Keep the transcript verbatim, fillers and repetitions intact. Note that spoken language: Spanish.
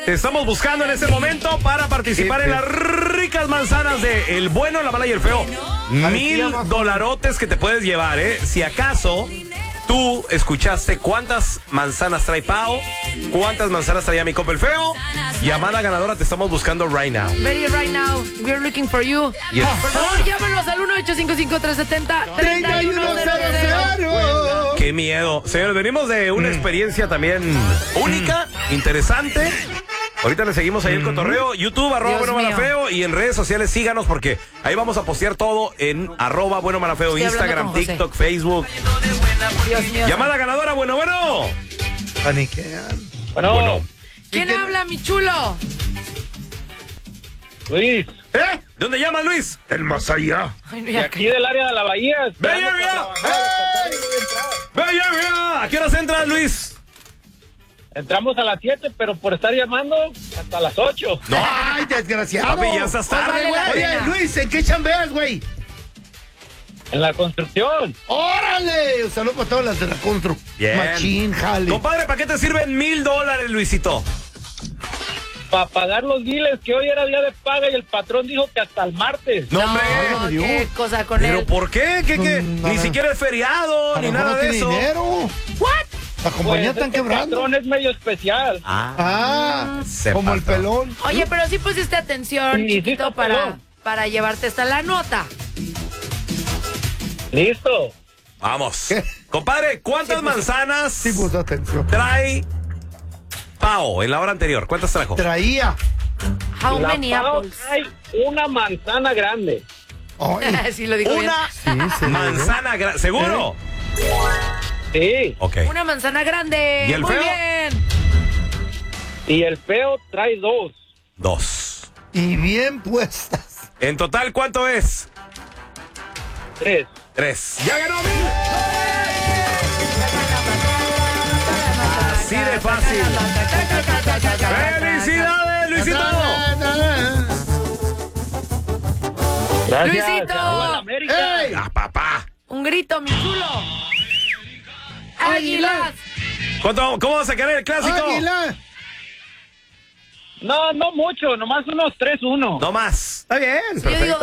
Te estamos buscando en este momento para participar en las ricas manzanas de El Bueno, la Mala y el Feo. Mil dolarotes que te puedes llevar, ¿eh? Si acaso tú escuchaste cuántas manzanas trae Pao, cuántas manzanas traía mi compa el Feo, llamada ganadora te estamos buscando right now. Very right now, we're looking for you. Yes. Por favor, llámanos al uno ocho cinco cinco, tres siete cero, tres uno cero cero. Qué miedo. Señores, venimos de una experiencia también única, interesante. Ahorita le seguimos ahí el cotorreo. YouTube, arroba Dios bueno mío. malafeo. Y en redes sociales síganos porque ahí vamos a postear todo en arroba bueno malafeo. Estoy hablando Instagram, con José. TikTok, Facebook. Dios mío. Llamada ganadora, bueno, bueno. Paniquean. Bueno, Bueno. ¿Quién habla, mi chulo? Luis, ¿Eh? ¿De dónde llama Luis? El más allá. Ay, no, de ya aquí del área de la bahía. ¡Bella, esperando bella! para trabajar, ¡Bella, bella! ¿A qué horas entras, Luis? Entramos a las siete, pero por estar llamando hasta las ocho. No. Ay, desgraciado. Papi, ya estás tarde, vale la güey. Oye, pena. Luis, ¿en qué chambeas, güey? En la construcción. ¡Órale! Un saludo para todas las de la Constru. Bien. Machín, jale. Compadre, ¿para qué te sirven mil dólares, Luisito? Para pagar los biles, que hoy era día de paga y el patrón dijo que hasta el martes. No, hombre. No, Dios. qué cosa con ¿Pero él. por qué? ¿Qué, qué? Mm, Ni nada. siquiera es feriado, A ni lo mejor nada no de tiene eso. dinero. ¿What? La compañía Pues, está es que el quebrando. patrón es medio especial. Ah, Ah, Se como el pasó. pelón. Oye, pero sí pusiste atención, Sí, sí chiquito, está para, pelón. para llevarte hasta la nota. Listo. vamos. ¿Qué? Compadre, ¿cuántas Sí, pues, manzanas Sí, puso atención. trae Pao en la hora anterior? ¿Cuántas trajo? Traía. How La many Pao apples? trae una manzana grande. Ay, Sí, lo digo bien. Una sí, se le ve. manzana grande. ¿Seguro? Sí. Ok. Una manzana grande. ¿Y el Muy feo? bien. Y el feo trae dos. Dos. Y bien puestas. En total, ¿cuánto es? Tres. Tres. ¡Ya ganó mil! Así de fácil. ¡Felicidades, Luisito! Gracias. Luisito. ¡Arriba la América! ¡Ey! ¡Ah, papá! Un grito, mi chulo. Águilas. ¿Cuánto, ¿Cómo vas a querer el clásico? ¡Águila! No, no mucho, nomás unos tres uno. No más. Está bien. Yo digo